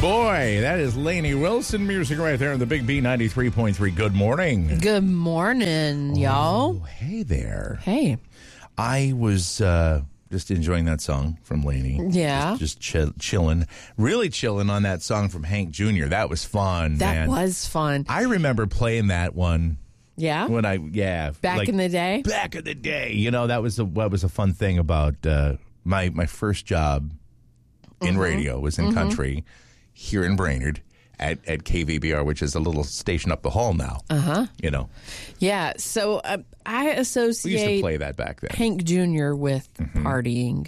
boy, that is Lainey Wilson music right there on the Big B 93.3. Good morning. Good morning, y'all. Hey there. Hey. I was just enjoying that song from Lainey. Yeah. Just chilling. Really chilling on that song from Hank Jr. That was fun, That man. was fun. I remember playing that one. Yeah? When Back in the day? Back in the day. You know, that was what was a fun thing about my first job in radio was in country here in Brainerd at KVBR, which is a little station up the hall now. You know. Yeah, so I associate We used to play that back then. Hank Jr. with partying.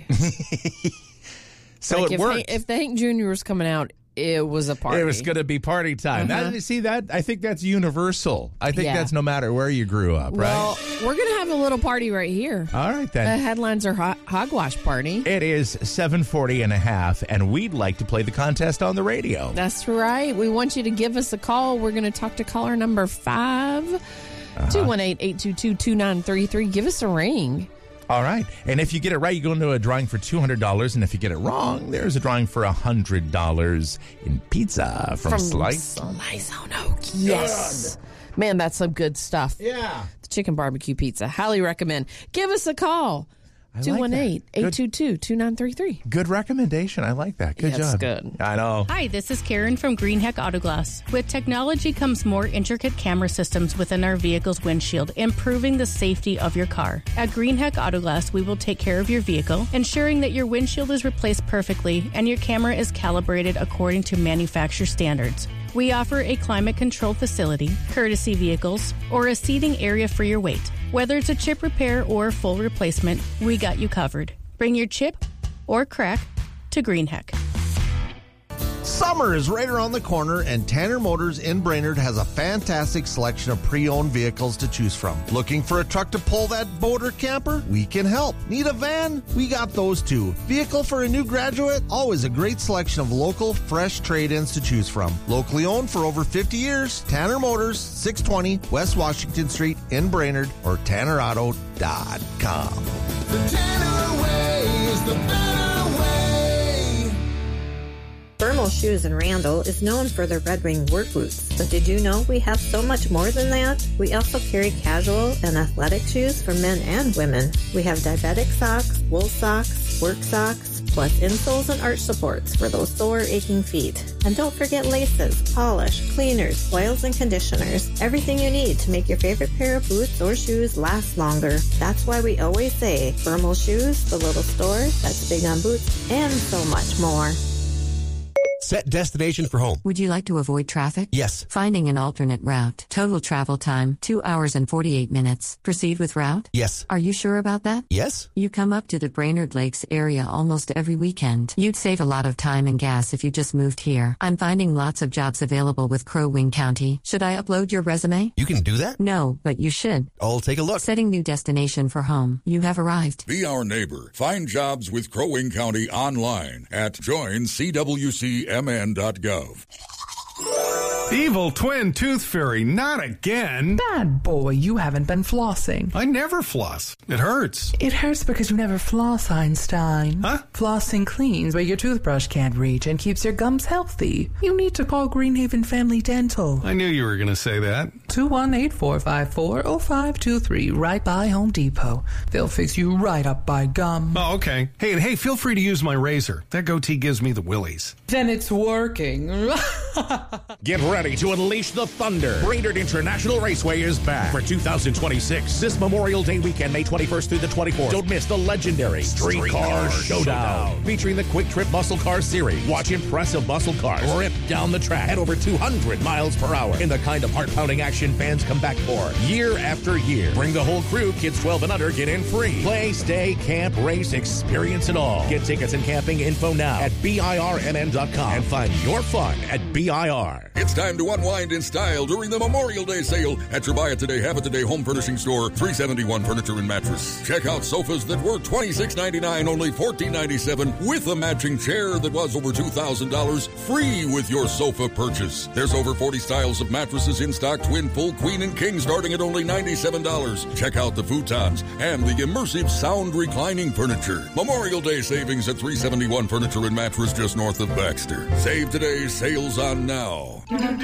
So like it worked. If the Hank Jr. was coming out, it was a party. It was going to be party time. I think that's universal. I think that's no matter where you grew up, right? Well, we're going to have a little party right here. All right, then. The headlines are Hogwash Party. It is 7:40 and a half, and we'd like to play the contest on the radio. That's right. We want you to give us a call. We're going to talk to caller number 5, 218-822-2933. Give us a ring. All right. And if you get it right, you go into a drawing for $200. And if you get it wrong, there's a drawing for $100 in pizza from Slice. Slice on Oak. Yes. Man, that's some good stuff. Yeah. The chicken barbecue pizza. Highly recommend. Give us a call. 218-822-2933. Good recommendation. I like that. Good job. That's good. I know. Hi, this is Karen from Greenheck Auto Glass. With technology comes more intricate camera systems within our vehicle's windshield, improving the safety of your car. At Greenheck Auto Glass, we will take care of your vehicle, ensuring that your windshield is replaced perfectly and your camera is calibrated according to manufacturer standards. We offer a climate-controlled facility, courtesy vehicles, or a seating area for your weight. Whether it's a chip repair or full replacement, we got you covered. Bring your chip or crack to Greenheck. Summer is right around the corner, and Tanner Motors in Brainerd has a fantastic selection of pre-owned vehicles to choose from. Looking for a truck to pull that boat or camper? We can help. Need a van? We got those too. Vehicle for a new graduate? Always a great selection of local, fresh trade-ins to choose from. Locally owned for over 50 years, Tanner Motors, 620 West Washington Street in Brainerd, or TannerAuto.com. The Tanner way is the better way. Thermal Shoes in Randall is known for their Red Wing work boots, but did you know we have so much more than that? We also carry casual and athletic shoes for men and women. We have diabetic socks, wool socks, work socks, plus insoles and arch supports for those sore, aching feet. And don't forget laces, polish, cleaners, oils, and conditioners. Everything you need to make your favorite pair of boots or shoes last longer. That's why we always say, Thermal Shoes, the little store that's big on boots, and so much more. Set destination for home. Would you like to avoid traffic? Yes. Finding an alternate route. Total travel time, 2 hours and 48 minutes. Proceed with route? Yes. Are you sure about that? Yes. You come up to the Brainerd Lakes area almost every weekend. You'd save a lot of time and gas if you just moved here. I'm finding lots of jobs available with Crow Wing County. Should I upload your resume? You can do that? No, but you should. I'll take a look. Setting new destination for home. You have arrived. Be our neighbor. Find jobs with Crow Wing County online at joincwcmn.gov. Evil twin tooth fairy, not again. Bad boy, you haven't been flossing. I never floss. It hurts. It hurts because you never floss, Einstein. Huh? Flossing cleans where your toothbrush can't reach and keeps your gums healthy. You need to call Greenhaven Family Dental. I knew you were going to say that. 218-454-0523, right by Home Depot. They'll fix you right up by gum. Oh, okay. Hey, feel free to use my razor. That goatee gives me the willies. Then it's working. Get ready to unleash the thunder. Brainerd International Raceway is back for 2026. This Memorial Day weekend, May 21st through the 24th. Don't miss the legendary Streetcar Showdown. Featuring the Quick Trip Muscle Car Series. Watch impressive muscle cars rip down the track at over 200 miles per hour in the kind of heart-pounding action fans come back for year after year. Bring the whole crew. Kids 12 and under get in free. Play, stay, camp, race, experience it all. Get tickets and camping info now at BIRMN.com and find your fun at BIR. It's time to unwind in style during the Memorial Day sale at your Buy It Today, Have It Today home furnishing store, 371 Furniture and Mattress. Check out sofas that were $26.99, only $14.97, with a matching chair that was over $2,000, free with your sofa purchase. There's over 40 styles of mattresses in stock, twin, recline full queen and king starting at only $97. Check out the futons and the immersive sound reclining furniture. Memorial Day savings at 371 Furniture and Mattress just north of Baxter. Save today, sales on now.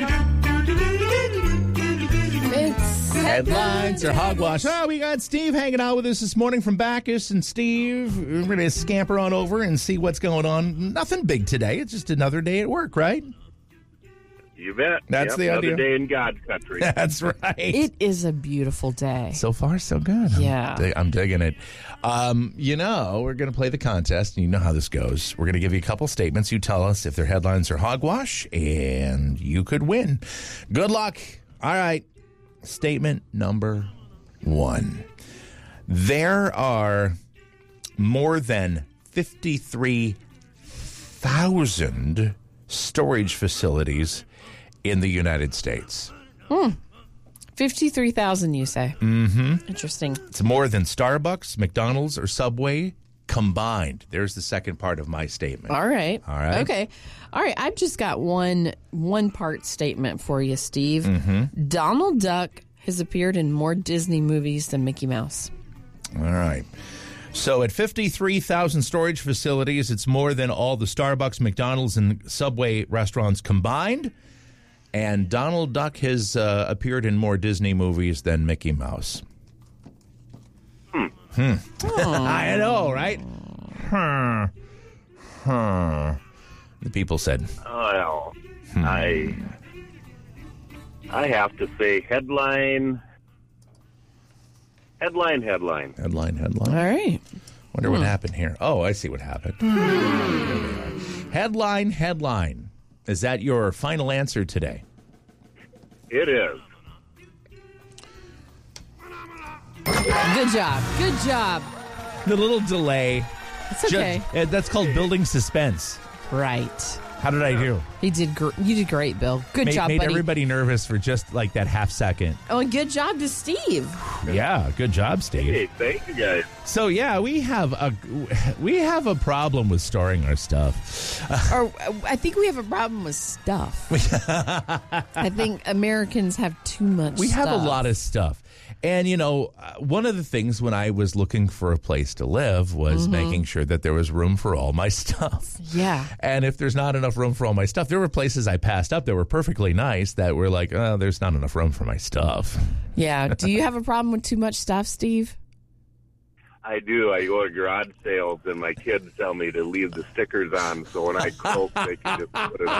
It's Headlines or hogwash. Oh, we got Steve hanging out with us this morning from Bacchus. And Steve, we're going to scamper on over and see what's going on. Nothing big today. It's just another day at work, right? You bet. That's the another idea. day in God's country. That's right. It is a beautiful day. So far, so good. Yeah. I'm digging it. We're going to play the contest, and you know how this goes. We're going to give you a couple statements. You tell us if they're headlines or hogwash, and you could win. Good luck. All right. Statement number 1. There are more than 53,000 storage facilities in the United States. 53,000, you say? Mm-hmm. Interesting. It's more than Starbucks, McDonald's, or Subway combined. There's the second part of my statement. All right. Okay. All right. I've just got one part statement for you, Steve. Mm-hmm. Donald Duck has appeared in more Disney movies than Mickey Mouse. All right. So at 53,000 storage facilities, it's more than all the Starbucks, McDonald's, and Subway restaurants combined. And Donald Duck has appeared in more Disney movies than Mickey Mouse. I know, right? The people said. Well, I have to say headline. Headline. All right. Wonder what happened here. Oh, I see what happened. Headline. Is that your final answer today? It is. Good job. The little delay. It's okay. That's called building suspense. Right. How did I do? You did great, Bill. Good job, made buddy. everybody nervous for just like that half second. Oh, and good job to Steve. Yeah, good job, Steve. Hey, thank you guys. So yeah, we have a problem with storing our stuff. Or I think we have a problem with stuff. I think Americans have too much. We have a lot of stuff. And, one of the things when I was looking for a place to live was making sure that there was room for all my stuff. Yeah. And if there's not enough room for all my stuff, there were places I passed up that were perfectly nice that were like, oh, there's not enough room for my stuff. Yeah. Do you have a problem with too much stuff, Steve? I do. I go to garage sales, and my kids tell me to leave the stickers on, so when I croak, they can just put it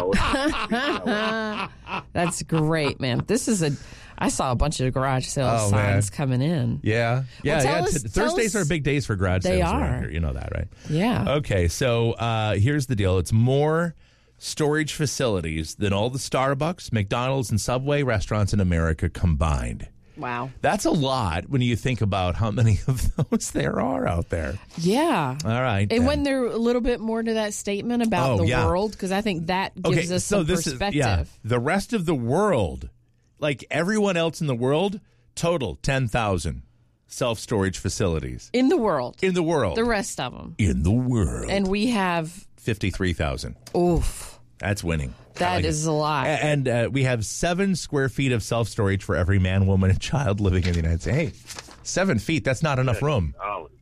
out. That's great, man. I saw a bunch of garage sale signs coming in. Yeah. Thursdays are big days for garage sales. They around are. here. You know that, right? Yeah. Okay, so here's the deal. It's more storage facilities than all the Starbucks, McDonald's, and Subway restaurants in America combined. Wow. That's a lot when you think about how many of those there are out there. Yeah. All right. And when there a little bit more to that statement about the world, because I think that gives us some perspective. The rest of the world, like everyone else in the world, total 10,000 self-storage facilities. In the world. In the world. The rest of them. In the world. And we have 53,000. Oof. That's winning. That is a lot. And we have 7 square feet of self-storage for every man, woman, and child living in the United States. Hey, 7 feet, that's not enough room.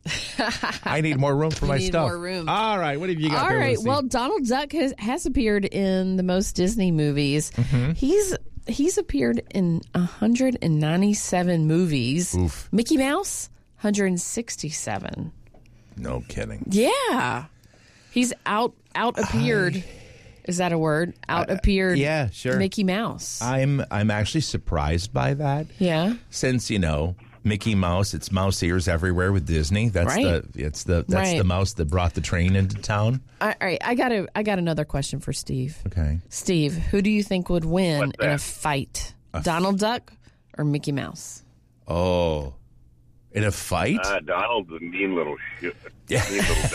I need more room for my stuff. More room. All right, what have you got there? All right, well, Donald Duck has appeared in the most Disney movies. Mm-hmm. He's appeared in 197 movies. Oof. Mickey Mouse, 167. No kidding. Yeah. He's out-appeared. Is that a word? Out-appeared yeah, sure. Mickey Mouse. I'm actually surprised by that. Yeah. Since, Mickey Mouse, it's mouse ears everywhere with Disney. That's right. the mouse that brought the train into town. All right, I got another question for Steve. Okay. Steve, who do you think would win in a fight? Donald Duck or Mickey Mouse? Oh. In a fight? Donald's a mean little shit. Yeah. Mean little